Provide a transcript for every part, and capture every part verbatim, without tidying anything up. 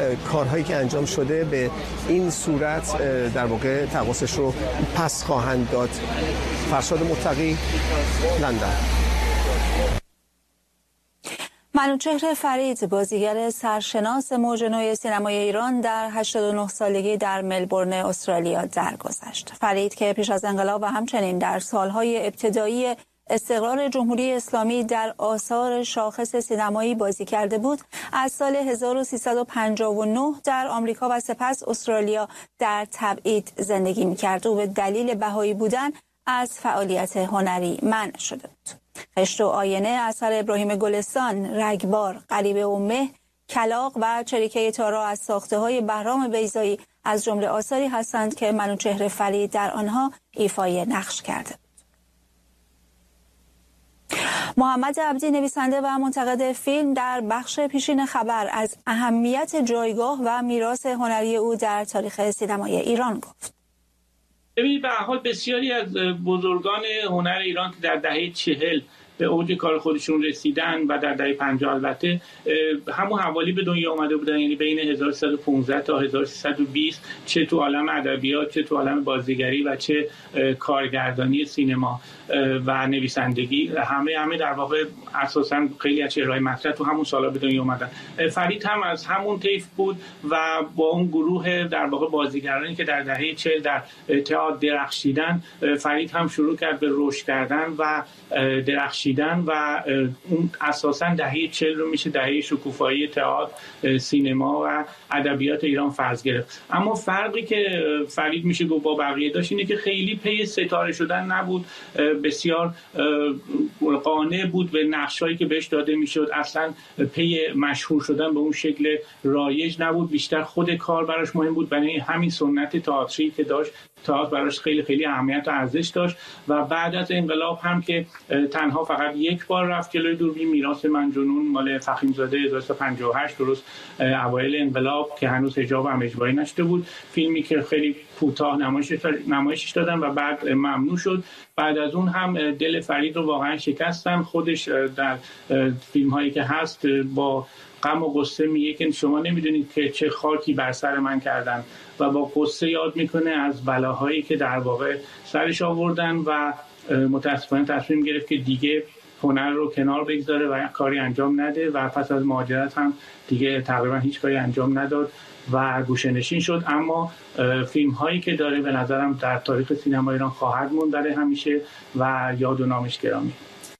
کارهایی که انجام شده به این صورت در واقع تقاصش رو پس خواهند داد. فرشاد متقی، لندن. منوچهر فرید، بازیگر سرشناس موج نو سینمای ایران، در هشتاد و نه سالگی در ملبورن استرالیا درگذشت. فرید که پیش از انقلاب و همچنین در سالهای ابتدایی استقرار جمهوری اسلامی در آثار شاخص سینمایی بازی کرده بود، از سال هزار و سیصد و پنجاه و نه در آمریکا و سپس استرالیا در تبعید زندگی می‌کرد و به دلیل بهایی بودن از فعالیت هنری منع شده بود. خشت و آینه اثر ابراهیم گلستان، رگبار، غریبه و مه، کلاغ و چریکه تارا از ساخته‌های بهرام بیضایی از جمله آثاری هستند که منوچهر فرید در آنها ایفای نقش کرده بود. محمد عبدی، نویسنده و منتقد فیلم، در بخش پیشین خبر از اهمیت جایگاه و میراث هنری او در تاریخ سینمای ایران گفت. ببینید، به هر حال بسیاری از بزرگان هنر ایران که در دهه چهل به اوج کار خودشون رسیدن و در دهه پنجاه البته همون حوالی به دنیا آمده بودن، یعنی بین هزار و سیصد و پانزده تا هزار و سیصد و بیست، چه تو عالم ادبیات، چه تو عالم بازیگری و چه کارگردانی سینما و نویسندگی، همه همه در واقع اساساً خیلی از چهره‌های مطرح تو همون سالا به دنیا اومدن. فرید هم از همون طیف بود و با اون گروه در واقع بازیگرانی که در دهه چهل در تئاتر درخشیدن، فرید هم شروع کرد به رشد کردن و درخشیدن و اون اساساً دهه چهل رو میشه دهه شکوفایی تئاتر، سینما و ادبیات ایران فرض گرفت. اما فرقی که فرید میشه گفت با بقیه داشت اینه که خیلی پی ستاره شدن نبود، بسیار قانع بود به نقشایی که بهش داده میشد، اصلا پی مشهور شدن به اون شکل رایج نبود، بیشتر خود کار براش مهم بود. برای همین سنت تئاتری که داشت، تئاتر براش خیلی خیلی اهمیت و ارزش داشت و بعد از انقلاب هم که تنها فقط یک بار رفت جلوی دوربین، میراث من جنون مال فخیمزاده هزار و سیصد و پنجاه و هشت، درست اوایل انقلاب که هنوز حجاب هم اجباری نشده بود، فیلمی که خیلی کوتاه نمایشش نمایشش دادن و بعد ممنوع شد. بعد از اون هم دل فرید رو واقعا شکستن. خودش در فیلم هایی که هست با غم و غصه میگه که شما نمیدونید که چه خاکی بر سر من کردن و با غصه یاد میکنه از بلاهایی که در واقع سرش آوردن و متاسفانه تصمیم گرفت که دیگه هنر رو کنار بگذاره و کاری انجام نده و پس از مهاجرت هم دیگه تقریبا هیچ کاری انجام نداد و گوشه‌نشین شد. اما فیلم هایی که داره به نظرم در تاریخ سینما ایران خواهد موند برای همیشه و یاد و نامش گرامی.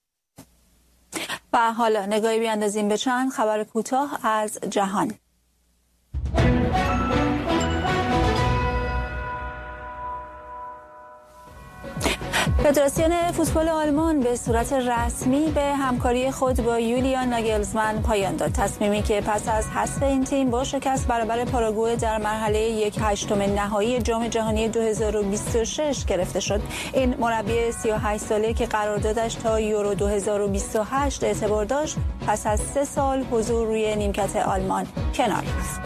و حالا نگاهی بیاندازیم به چند خبر کوتاه از جهان. فدراسیون فوتبال آلمان به صورت رسمی به همکاری خود با یولیان ناگلزمن پایان داد. تصمیمی که پس از حذف این تیم با شکست برابر پاراگوئه در مرحله یک هشتم نهایی جام جهانی دو هزار و بیست و شش گرفته شد. این مربی سی و هشت ساله که قراردادش تا یورو دو هزار و بیست و هشت اعتبار داشت، پس از سه سال حضور روی نیمکت آلمان کنار رفت.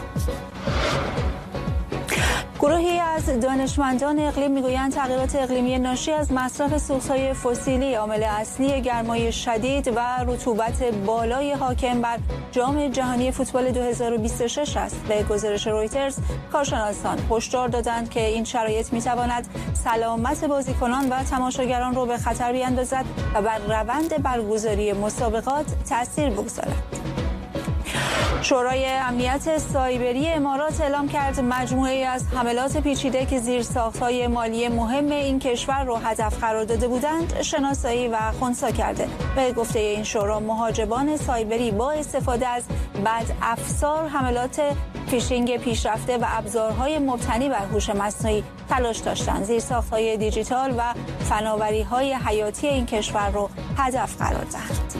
گروهی از دانشمندان اقلیم میگویند تغییرات اقلیمی ناشی از مصرف سوختهای فسیلی عامل اصلی گرمای شدید و رطوبت بالای حاکم بر جام جهانی فوتبال دو هزار و بیست و شش است. به گزارش رویترز، کارشناسان هشدار دادند که این شرایط میتواند سلامت بازیکنان و تماشاگران را به خطر بیاندازد و بر روند برگزاری مسابقات تاثیر بگذارد. شورای امنیت سایبری امارات اعلام کرد مجموعه‌ای از حملات پیچیده که زیرساخت‌های مالی مهم این کشور را هدف قرار داده بودند شناسایی و خنثی کرده. به گفته این شورا، مهاجمان سایبری با استفاده از بدافزار، حملات فیشینگ پیشرفته و ابزارهای مبتنی بر هوش مصنوعی تلاش داشتند زیرساخت‌های دیجیتال و فناوری‌های حیاتی این کشور را هدف قرار دهند.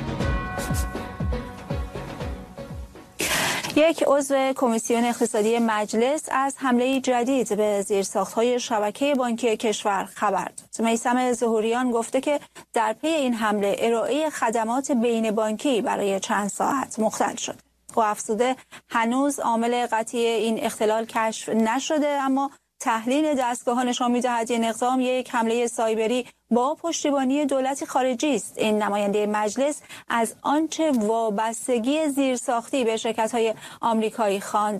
یک عضو کمیسیون اقتصادی مجلس از حمله جدید به زیرساخت‌های شبکه بانکی کشور خبر داد. میثم ظهوریان گفته که در پی این حمله ارائه خدمات بین بانکی برای چند ساعت مختل شد. او افزوده هنوز عامل قطعی این اختلال کشف نشده، اما تحلیل دستگاه‌ها نشان می‌دهد این اقدام یک حمله سایبری با پشتیبانی دولت خارجی است. این نماینده مجلس از آنچه وابستگی زیرساختی به شرکت‌های آمریکایی خواند